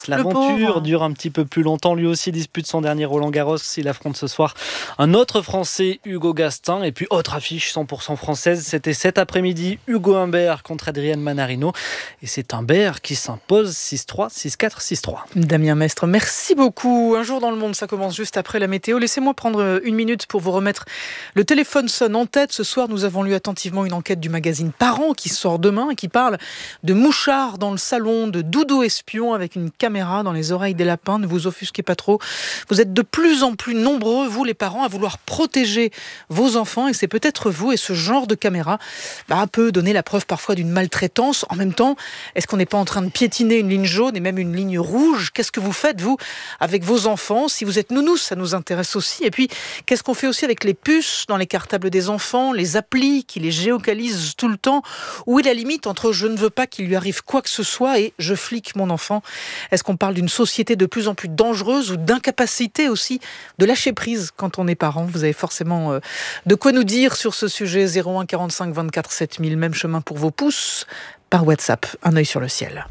L'aventure dure un petit peu plus longtemps. Lui aussi dispute son dernier Roland-Garros. Il affronte ce soir un autre Français, Hugo Gaston. Et puis, autre affiche 100% française. C'était cet après-midi, Hugo Humbert contre Adrian Manarino. Et c'est Humbert qui s'impose 6-3, 6-4, 6-3. Damien Mestre, merci beaucoup. Un jour dans le monde, ça commence juste après la météo. Laissez-moi prendre une minute pour vous remettre le téléphone sonne en tête. Ce soir, nous avons lu attentivement une enquête du magazine Parents qui sort demain et qui parle de mouchards dans le salon, de doudou espion avec une caméra dans les oreilles des lapins. Ne vous offusquez pas trop. Vous êtes de plus en plus nombreux, vous les parents, à vouloir protéger vos enfants et c'est peut-être vous et ce genre de caméra peut donner la preuve parfois d'une maltraitance. En même temps, est-ce qu'on n'est pas en train de piétiner une ligne jaune et même une ligne rouge ? Qu'est-ce que vous faites, vous, avec vos enfants ? Si vous êtes nounou, ça nous intéresse aussi. Et puis, qu'est-ce qu'on fait aussi avec les puces dans les cartables des enfants, les applis qui les géocalisent tout le temps ? Où est la limite entre je ne veux pas qu'il lui arrive quoi que ce soit et je flique mon enfant ? Est-ce qu'on parle d'une société de plus en plus dangereuse ou d'incapacité aussi de lâcher prise quand on est parent ? Vous avez forcément de quoi nous dire sur ce sujet. 01 45 24 7000, même chemin pour vos pouces par WhatsApp. Un œil sur le ciel.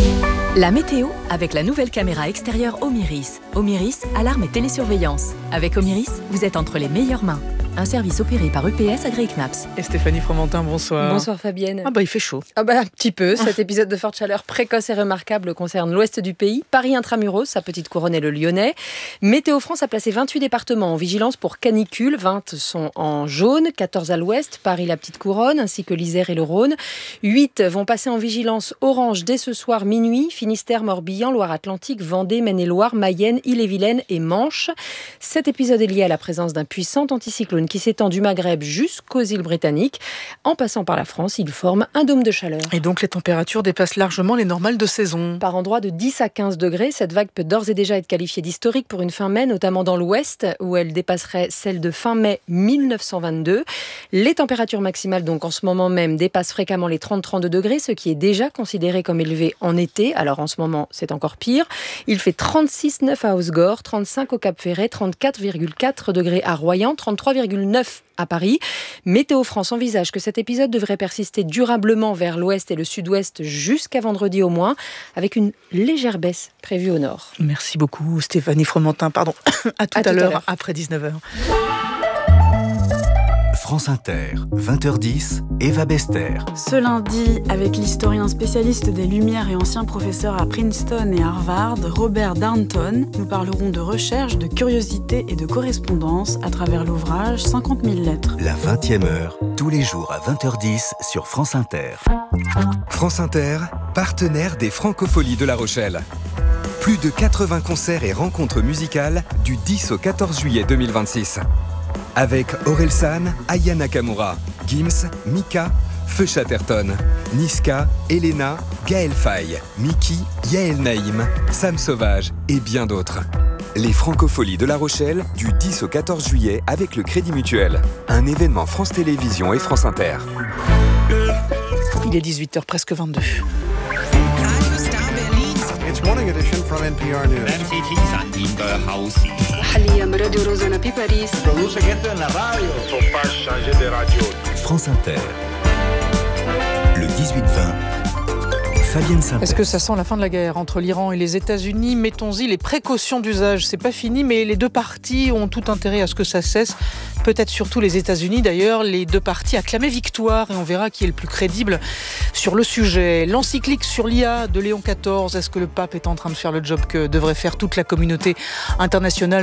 La météo avec la nouvelle caméra extérieure Omiris. Omiris, alarme et télésurveillance. Avec Omiris, vous êtes entre les meilleures mains. Un service opéré par EPS Agri-Knaps. Et Stéphanie Fromentin, bonsoir. Bonsoir Fabienne. Il fait chaud. Un petit peu. Cet épisode de forte chaleur précoce et remarquable concerne l'ouest du pays, Paris intramuros, sa petite couronne et le Lyonnais. Météo France a placé 28 départements en vigilance pour canicule. 20 sont en jaune, 14 à l'ouest, Paris la petite couronne, ainsi que l'Isère et le Rhône. 8 vont passer en vigilance orange dès ce soir minuit. Finistère, Morbihan, Loire-Atlantique, Vendée, Maine-et-Loire, Mayenne, Ille-et-Vilaine et Manche. Cet épisode est lié à la présence d'un puissant anticyclone qui s'étend du Maghreb jusqu'aux îles britanniques. En passant par la France, il forme un dôme de chaleur. Et donc les températures dépassent largement les normales de saison. Par endroits de 10 à 15 degrés, cette vague peut d'ores et déjà être qualifiée d'historique pour une fin mai, notamment dans l'ouest, où elle dépasserait celle de fin mai 1922. Les températures maximales, donc en ce moment même, dépassent fréquemment les 30-32 degrés, ce qui est déjà considéré comme élevé en été. Alors en ce moment, c'est encore pire. Il fait 36,9 à Hossegor, 35 au Cap-Ferret, 34,4 degrés à Royan, 33,9 à Paris. Météo France envisage que cet épisode devrait persister durablement vers l'ouest et le sud-ouest jusqu'à vendredi au moins, avec une légère baisse prévue au nord. Merci beaucoup Stéphanie Fromentin. À tout à l'heure, après 19h. France Inter, 20h10, Eva Bester. Ce lundi, avec l'historien spécialiste des Lumières et ancien professeur à Princeton et Harvard, Robert Darnton, nous parlerons de recherche, de curiosité et de correspondance à travers l'ouvrage 50 000 lettres. La 20e heure, tous les jours à 20h10 sur France Inter. France Inter, partenaire des Francopholies de La Rochelle. Plus de 80 concerts et rencontres musicales du 10 au 14 juillet 2026. Avec Orelsan, Aya Nakamura, Gims, Mika, Feu Chatterton, Niska, Elena, Gaël Faye, Miki, Yael Naïm, Sam Sauvage et bien d'autres. Les Francopholies de La Rochelle du 10 au 14 juillet avec le Crédit Mutuel. Un événement France Télévisions et France Inter. Il est 18h, presque 22. It's morning edition from NPR News. France Inter. Le 18-20. Fabienne Saint-Père. Est-ce que ça sent la fin de la guerre entre l'Iran et les États-Unis ? Mettons-y les précautions d'usage. C'est pas fini, mais les deux parties ont tout intérêt à ce que ça cesse. Peut-être surtout les États-Unis. D'ailleurs, les deux parties acclamaient victoire et on verra qui est le plus crédible sur le sujet. L'encyclique sur l'IA de Léon XIV. Est-ce que le pape est en train de faire le job que devrait faire toute la communauté internationale ?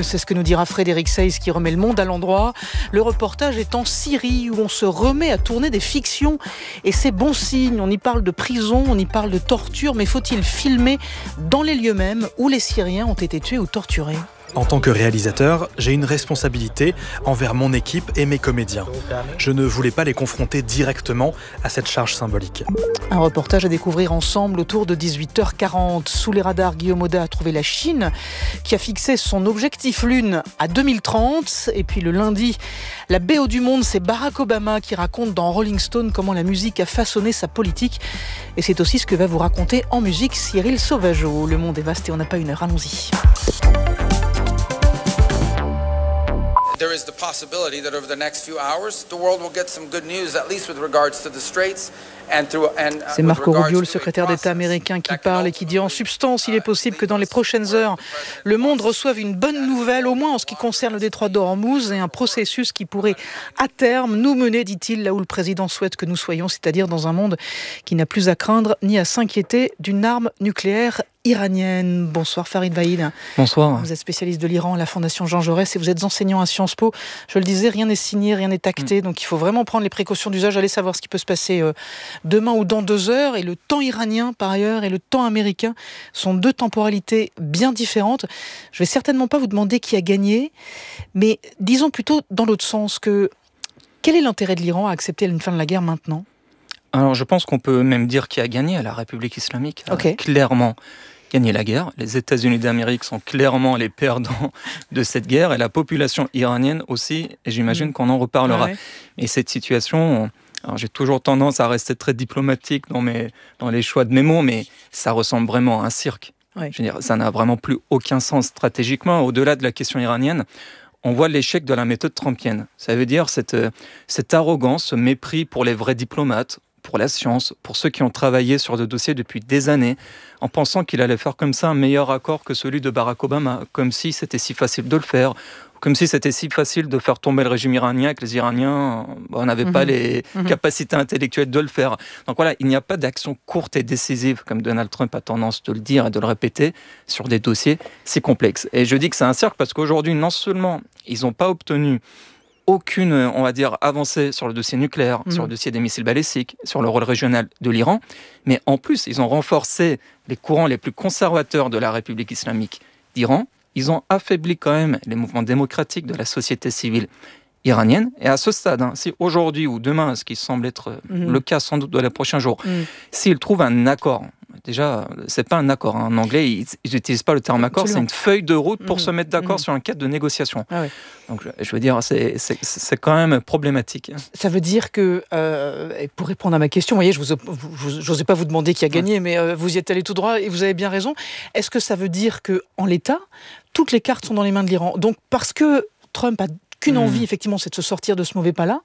C'est ce que nous dira Frédéric Seyss qui remet le monde à l'endroit. Le reportage est en Syrie où on se remet à tourner des fictions et c'est bon signe. On y parle de prison, on y parle de torture, mais faut-il filmer dans les lieux mêmes où les Syriens ont été tués ou torturés ? En tant que réalisateur, j'ai une responsabilité envers mon équipe et mes comédiens. Je ne voulais pas les confronter directement à cette charge symbolique. Un reportage à découvrir ensemble autour de 18h40. Sous les radars, Guillaume Audat a trouvé la Chine qui a fixé son objectif Lune à 2030. Et puis le lundi, la BO du monde, c'est Barack Obama qui raconte dans Rolling Stone comment la musique a façonné sa politique. Et c'est aussi ce que va vous raconter en musique Cyril Sauvageau. Le monde est vaste et on n'a pas une heure, allons-y. There is the possibility that over the next few hours, the world will get some good news, at least with regards to the Straits. C'est Marco Rubio, le secrétaire d'État américain, qui parle et qui dit en substance, il est possible que dans les prochaines heures, le monde reçoive une bonne nouvelle, au moins en ce qui concerne le détroit d'Ormuz, et un processus qui pourrait à terme nous mener, dit-il, là où le président souhaite que nous soyons, c'est-à-dire dans un monde qui n'a plus à craindre ni à s'inquiéter d'une arme nucléaire iranienne. Bonsoir Farid Vahid. Bonsoir. Vous êtes spécialiste de l'Iran à la Fondation Jean Jaurès et vous êtes enseignant à Sciences Po. Je le disais, rien n'est signé, rien n'est acté, donc il faut vraiment prendre les précautions d'usage, aller savoir ce qui peut se passer demain ou dans 2 heures. Et le temps iranien, par ailleurs, et le temps américain sont 2 temporalités bien différentes. Je vais certainement pas vous demander qui a gagné, mais disons plutôt dans l'autre sens que quel est l'intérêt de l'Iran à accepter une fin de la guerre maintenant ? Alors je pense qu'on peut même dire qui a gagné. La République islamique a clairement gagné la guerre. Les États-Unis d'Amérique sont clairement les perdants de cette guerre et la population iranienne aussi, et j'imagine qu'on en reparlera. Ouais. Et cette situation, alors j'ai toujours tendance à rester très diplomatique dans les choix de mes mots, mais ça ressemble vraiment à un cirque. Ouais. Je veux dire, ça n'a vraiment plus aucun sens stratégiquement. Au-delà de la question iranienne, on voit l'échec de la méthode trumpienne. Ça veut dire cette arrogance, ce mépris pour les vrais diplomates, pour la science, pour ceux qui ont travaillé sur le dossier depuis des années, en pensant qu'il allait faire comme ça un meilleur accord que celui de Barack Obama, comme si c'était si facile de le faire, comme si c'était si facile de faire tomber le régime iranien, que les Iraniens n'avaient pas les capacités intellectuelles de le faire. Donc voilà, il n'y a pas d'action courte et décisive, comme Donald Trump a tendance de le dire et de le répéter, sur des dossiers si complexes. Et je dis que c'est un cirque parce qu'aujourd'hui, non seulement ils n'ont pas obtenu aucune, on va dire, avancée sur le dossier nucléaire, sur le dossier des missiles balistiques, sur le rôle régional de l'Iran, mais en plus, ils ont renforcé les courants les plus conservateurs de la République islamique d'Iran. Ils ont affaibli quand même les mouvements démocratiques de la société civile iranienne. Et à ce stade, si aujourd'hui ou demain, ce qui semble être le cas sans doute de les prochains jours, s'ils trouvent un accord, déjà, c'est pas un accord. En anglais, ils n'utilisent pas le terme accord, c'est une feuille de route pour se mettre d'accord sur un cadre de négociation. Ah ouais. Donc, je veux dire, c'est quand même problématique. Ça veut dire que, pour répondre à ma question, vous voyez, je n'osais pas vous demander qui a gagné, mais vous y êtes allé tout droit et vous avez bien raison. Est-ce que ça veut dire qu'en l'état, toutes les cartes sont dans les mains de l'Iran ? Donc, parce que Trump a qu'une envie, effectivement, c'est de se sortir de ce mauvais pas-là,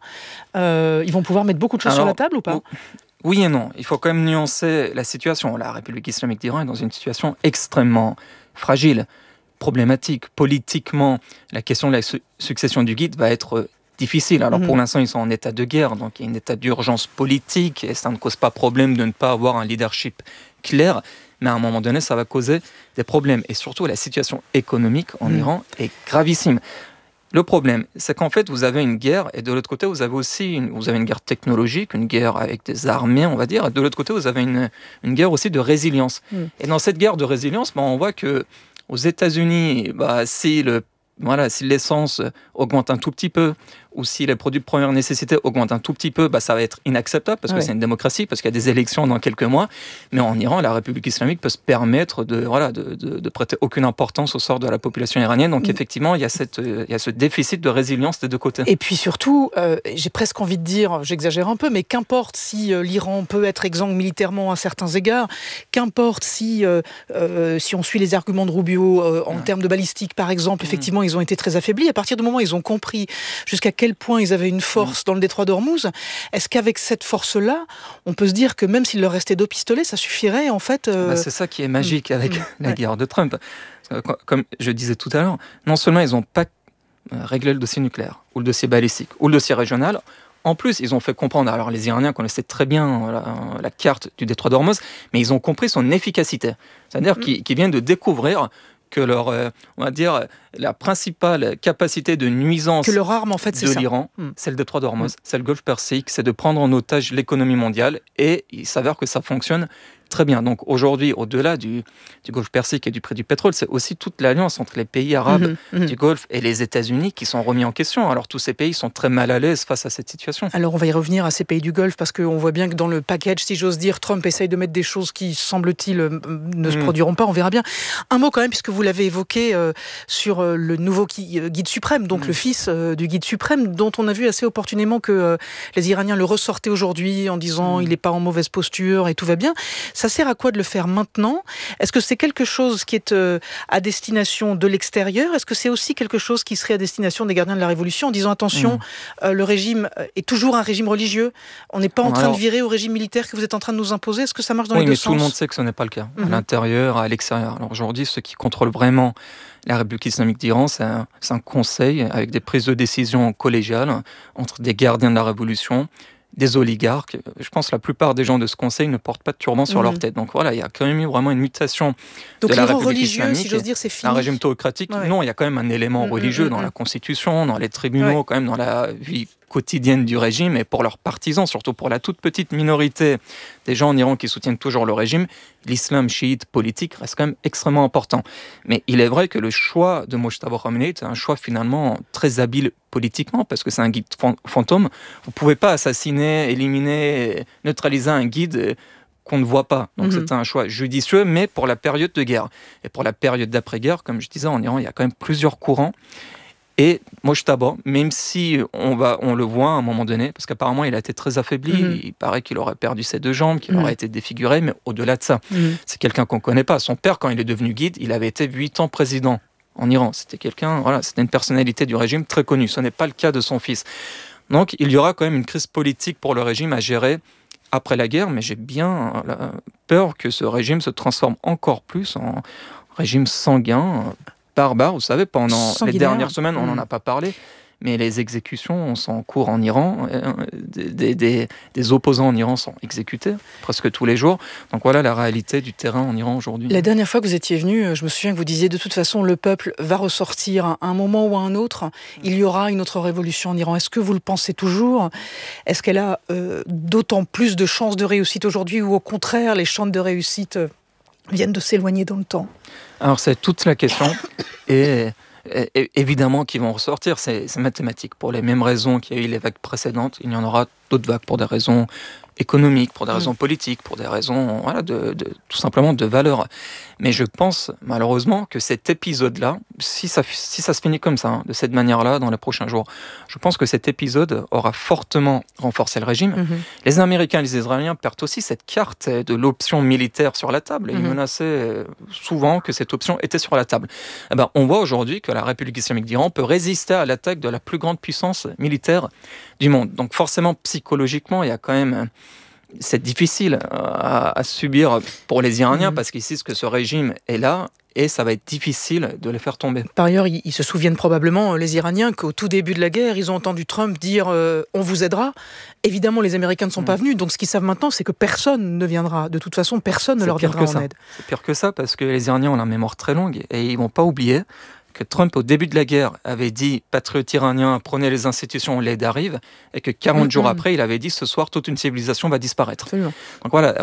ils vont pouvoir mettre beaucoup de choses sur la table ou pas ? Oui et non. Il faut quand même nuancer la situation. La République islamique d'Iran est dans une situation extrêmement fragile, problématique. Politiquement, la question de la succession du guide va être difficile. Alors pour l'instant, ils sont en état de guerre, donc il y a un état d'urgence politique et ça ne cause pas problème de ne pas avoir un leadership clair. Mais à un moment donné, ça va causer des problèmes. Et surtout, la situation économique en Iran est gravissime. Le problème, c'est qu'en fait, vous avez une guerre, et de l'autre côté, vous avez aussi une guerre technologique, une guerre avec des armées, on va dire, et de l'autre côté, vous avez une guerre aussi de résilience. Et dans cette guerre de résilience, on voit que aux États-Unis, si l'essence augmente un tout petit peu, ou si les produits de première nécessité augmentent un tout petit peu, ça va être inacceptable parce que c'est une démocratie, parce qu'il y a des élections dans quelques mois. Mais en Iran, la République islamique peut se permettre de prêter aucune importance au sort de la population iranienne. Donc effectivement, il y a ce déficit de résilience des deux côtés. Et puis surtout, j'ai presque envie de dire, j'exagère un peu, mais qu'importe si l'Iran peut être exsangue militairement à certains égards, qu'importe si on suit les arguments de Rubio en termes de balistique, par exemple, effectivement, ils ont été très affaiblis. À partir du moment où ils ont compris jusqu'à quel point ils avaient une force dans le détroit d'Ormuz, est-ce qu'avec cette force-là, on peut se dire que même s'il leur restait 2 pistolets, ça suffirait en fait C'est ça qui est magique avec la guerre de Trump. Comme je disais tout à l'heure, non seulement ils n'ont pas réglé le dossier nucléaire, ou le dossier balistique, ou le dossier régional, en plus, ils ont fait comprendre, alors les Iraniens connaissaient très bien la carte du détroit d'Ormuz, mais ils ont compris son efficacité. C'est-à-dire qu'ils viennent de découvrir que on va dire, la principale capacité de nuisance que leur arme, en fait, de l'Iran, c'est le détroit d'Ormuz, c'est le Golfe Persique, c'est de prendre en otage l'économie mondiale, et il s'avère que ça fonctionne très bien. Donc aujourd'hui, au-delà du Golfe Persique et du prix du pétrole, c'est aussi toute l'alliance entre les pays arabes du Golfe et les États-Unis qui sont remis en question. Alors tous ces pays sont très mal à l'aise face à cette situation. Alors on va y revenir à ces pays du Golfe, parce qu'on voit bien que dans le package, si j'ose dire, Trump essaye de mettre des choses qui, semble-t-il, ne se produiront pas. On verra bien. Un mot quand même, puisque vous l'avez évoqué, sur le nouveau guide suprême, donc le fils du guide suprême, dont on a vu assez opportunément que les Iraniens le ressortaient aujourd'hui en disant il n'est pas en mauvaise posture et tout va bien. Ça Ça sert à quoi de le faire maintenant ? Est-ce que c'est quelque chose qui est à destination de l'extérieur ? Est-ce que c'est aussi quelque chose qui serait à destination des gardiens de la Révolution en disant attention, le régime est toujours un régime religieux, on n'est pas en train de virer au régime militaire que vous êtes en train de nous imposer ? Est-ce que ça marche dans les deux sens ? Oui, mais tout le monde sait que ce n'est pas le cas, à l'intérieur, à l'extérieur. Alors aujourd'hui, ceux qui contrôlent vraiment la République islamique d'Iran, c'est un conseil avec des prises de décision collégiales entre des gardiens de la Révolution, des oligarques. Je pense que la plupart des gens de ce conseil ne portent pas de turban sur leur tête. Donc voilà, il y a quand même eu vraiment une mutation de la République religieux, islamique. Si j'ose dire, c'est fini. Un régime théocratique, non, il y a quand même un élément religieux dans la constitution, dans les tribunaux, quand même dans la vie quotidienne du régime, et pour leurs partisans, surtout pour la toute petite minorité des gens en Iran qui soutiennent toujours le régime, l'islam chiite politique reste quand même extrêmement important. Mais il est vrai que le choix de Mojtaba Khamenei est un choix finalement très habile politiquement, parce que c'est un guide fantôme. Vous ne pouvez pas assassiner, éliminer, neutraliser un guide qu'on ne voit pas. Donc c'est un choix judicieux, mais pour la période de guerre. Et pour la période d'après-guerre, comme je disais, en Iran, il y a quand même plusieurs courants. Et Mojtaba, même si on le voit à un moment donné, parce qu'apparemment il a été très affaibli, il paraît qu'il aurait perdu ses 2 jambes, qu'il aurait été défiguré, mais au-delà de ça, c'est quelqu'un qu'on ne connaît pas. Son père, quand il est devenu guide, il avait été 8 ans président en Iran. C'était c'était une personnalité du régime très connue. Ce n'est pas le cas de son fils. Donc il y aura quand même une crise politique pour le régime à gérer après la guerre, mais j'ai bien peur que ce régime se transforme encore plus en régime sanguin, barbare. Vous savez, pendant les dernières semaines, on n'en a pas parlé, mais les exécutions sont en cours en Iran. Des opposants en Iran sont exécutés presque tous les jours. Donc voilà la réalité du terrain en Iran aujourd'hui. La dernière fois que vous étiez venu, je me souviens que vous disiez de toute façon le peuple va ressortir à un moment ou à un autre. Il y aura une autre révolution en Iran. Est-ce que vous le pensez toujours ? Est-ce qu'elle a d'autant plus de chances de réussite aujourd'hui, ou au contraire les chances de réussite viennent de s'éloigner dans le temps ? Alors c'est toute la question, et évidemment qu'ils vont ressortir, c'est mathématique. Pour les mêmes raisons qu'il y a eu les vagues précédentes, il y en aura d'autres vagues pour des raisons économiques, pour des raisons politiques, pour des raisons tout simplement de valeur. Mais je pense malheureusement que cet épisode-là, si ça se finit comme ça, de cette manière-là, dans les prochains jours, je pense que cet épisode aura fortement renforcé le régime. Les Américains et les Israéliens perdent aussi cette carte de l'option militaire sur la table. Ils menaçaient souvent que cette option était sur la table. On voit aujourd'hui que la République islamique d'Iran peut résister à l'attaque de la plus grande puissance militaire du monde. Donc forcément, psychologiquement, il y a quand même... C'est difficile à subir pour les Iraniens parce qu'ils savent que ce régime est là et ça va être difficile de les faire tomber. Par ailleurs, ils se souviennent probablement, les Iraniens, qu'au tout début de la guerre, ils ont entendu Trump dire « on vous aidera ». Évidemment, les Américains ne sont pas venus, donc ce qu'ils savent maintenant, c'est que personne ne viendra. De toute façon, personne ne leur viendra en aide. C'est pire que ça, parce que les Iraniens ont la mémoire très longue et ils ne vont pas oublier que Trump, au début de la guerre, avait dit « patriotes iraniens, prenez les institutions, l'aide arrive », et que 40 jours après, il avait dit « ce soir, toute une civilisation va disparaître ». Donc voilà,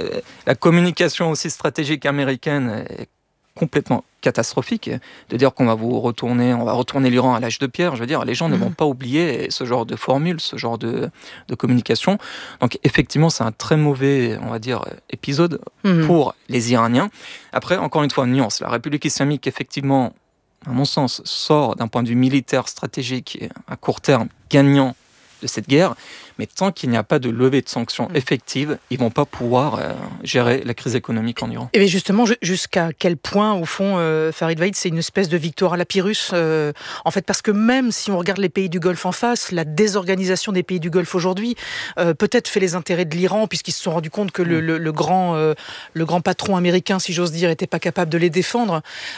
la communication aussi stratégique américaine est complètement catastrophique, de dire qu'on va retourner l'Iran à l'âge de pierre. Je veux dire, les gens ne vont pas oublier ce genre de formule, ce genre de communication. Donc effectivement, c'est un très mauvais, on va dire, épisode pour les Iraniens. Après, encore une fois, nuance. La République islamique, effectivement, à mon sens, sort d'un point de vue militaire, stratégique, à court terme, gagnant de cette guerre. Mais tant qu'il n'y a pas de levée de sanctions effective, ils ne vont pas pouvoir gérer la crise économique en Iran. Et bien justement, jusqu'à quel point, au fond, Farid Vaïd, c'est une espèce de victoire à la Pyrrhus en fait, parce que même si on regarde les pays du Golfe en face, la désorganisation des pays du Golfe aujourd'hui peut-être fait les intérêts de l'Iran, puisqu'ils se sont rendus compte que le grand patron américain, si j'ose dire, n'était pas capable de les défendre.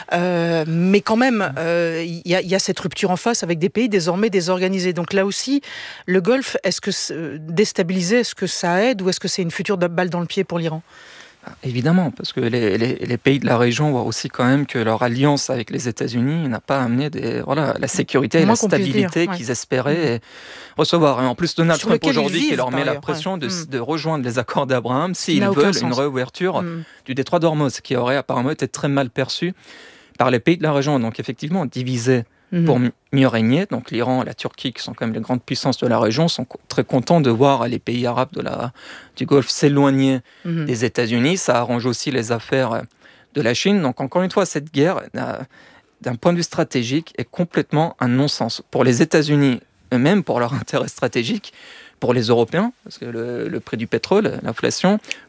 Mais quand même, il y a cette rupture en face avec des pays désormais désorganisés. Donc là aussi, le Golfe, est-ce que déstabiliser, est-ce que ça aide ou est-ce que c'est une future balle dans le pied pour l'Iran ? Évidemment, parce que les pays de la région voient aussi quand même que leur alliance avec les États-Unis n'a pas amené la sécurité et la stabilité qu'ils espéraient recevoir. Et en plus, Donald Trump aujourd'hui qui leur met la pression de rejoindre les accords d'Abraham s'ils veulent une réouverture du détroit d'Ormuz, qui aurait apparemment été très mal perçu par les pays de la région. Donc effectivement, divisé pour mieux régner. Donc l'Iran et la Turquie, qui sont quand même les grandes puissances de la région, sont très contents de voir les pays arabes du Golfe s'éloigner des États-Unis. Ça arrange aussi les affaires de la Chine. Donc encore une fois, cette guerre, d'un point de vue stratégique, est complètement un non-sens. Pour les États-Unis eux-mêmes, pour leur intérêt stratégique, pour les Européens, parce que le prix du pétrole, l'inflation,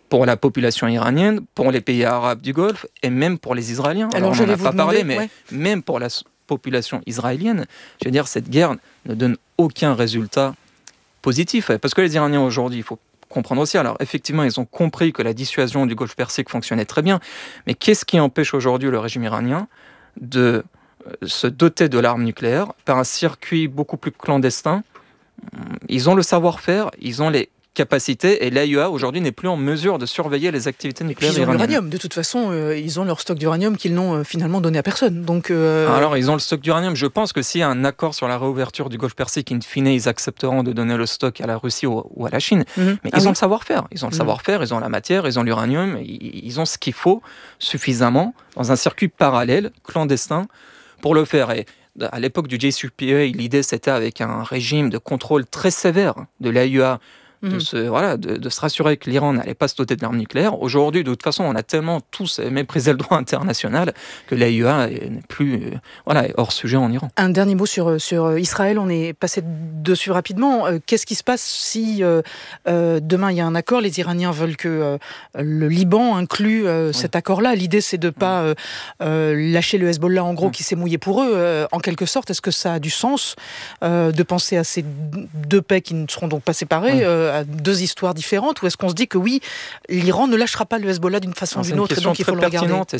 pour la population iranienne, pour les pays arabes du Golfe et même pour les Israéliens. Alors on n'en a pas parlé, mais même pour la population israélienne, je veux dire, cette guerre ne donne aucun résultat positif. Parce que les Iraniens aujourd'hui, il faut comprendre aussi, alors effectivement, ils ont compris que la dissuasion du Golfe Persique fonctionnait très bien, mais qu'est-ce qui empêche aujourd'hui le régime iranien de se doter de l'arme nucléaire par un circuit beaucoup plus clandestin? Ils ont le savoir-faire, ils ont les capacités, et l'AIEA aujourd'hui n'est plus en mesure de surveiller les activités nucléaires iraniennes. Ils ont l'uranium, de toute façon, ils ont leur stock d'uranium qu'ils n'ont finalement donné à personne. Donc, Alors ils ont le stock d'uranium, je pense que s'il y a un accord sur la réouverture du Golfe Persique, in fine ils accepteront de donner le stock à la Russie ou à la Chine, mais ils ont le savoir-faire, ils ont le savoir-faire, ils ont la matière, ils ont l'uranium, ils ont ce qu'il faut suffisamment dans un circuit parallèle, clandestin, pour le faire. Et à l'époque du JCPOA, l'idée c'était avec un régime de contrôle très sévère de l'AIEA, de se rassurer que l'Iran n'allait pas se doter de l'arme nucléaire. Aujourd'hui, de toute façon, on a tellement tous méprisé le droit international que l'AIEA n'est plus hors sujet en Iran. Un dernier mot sur Israël, on est passé dessus rapidement. Qu'est-ce qui se passe si demain il y a un accord, les Iraniens veulent que le Liban inclue cet accord-là? L'idée, c'est de ne pas lâcher le Hezbollah, en gros, qui s'est mouillé pour eux, en quelque sorte. Est-ce que ça a du sens de penser à ces deux paix qui ne seront donc pas séparées, à deux histoires différentes, ou est-ce qu'on se dit que oui, l'Iran ne lâchera pas le Hezbollah d'une façon ou d'une autre, et donc il faut le regarder? C'est une question très pertinente, et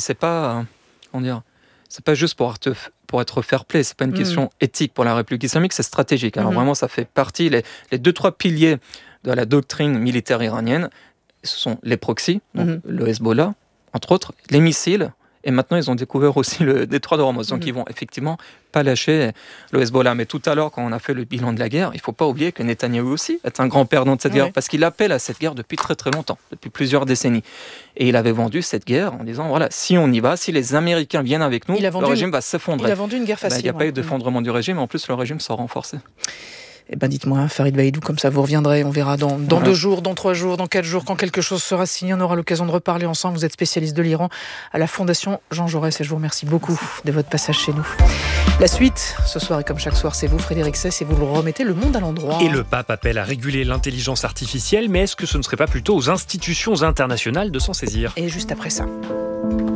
c'est pas juste pour être fair-play, c'est pas une question éthique pour la République islamique, c'est stratégique. Alors vraiment, ça fait partie, les 2-3 piliers de la doctrine militaire iranienne, ce sont les proxys, donc le Hezbollah, entre autres, les missiles, et maintenant ils ont découvert aussi le détroit d'Ormuz, donc ils vont effectivement pas lâcher le Hezbollah. Mais tout à l'heure, quand on a fait le bilan de la guerre, il faut pas oublier que Netanyahou aussi est un grand perdant de cette guerre, parce qu'il appelle à cette guerre depuis très très longtemps, depuis plusieurs décennies. Et il avait vendu cette guerre en disant, voilà, si on y va, si les Américains viennent avec nous, le régime va s'effondrer. Il a vendu une guerre facile. Il n'y a pas eu d'effondrement du régime, en plus le régime s'est renforcé. Eh ben dites-moi, Farid Vaidou, comme ça vous reviendrez, on verra dans 2 jours, dans 3 jours, dans 4 jours, quand quelque chose sera signé, on aura l'occasion de reparler ensemble. Vous êtes spécialiste de l'Iran à la Fondation Jean Jaurès, et je vous remercie beaucoup de votre passage chez nous. La suite, ce soir et comme chaque soir, c'est vous, Frédéric Sess, et vous remettez le monde à l'endroit. Et le pape appelle à réguler l'intelligence artificielle, mais est-ce que ce ne serait pas plutôt aux institutions internationales de s'en saisir? Et juste après ça.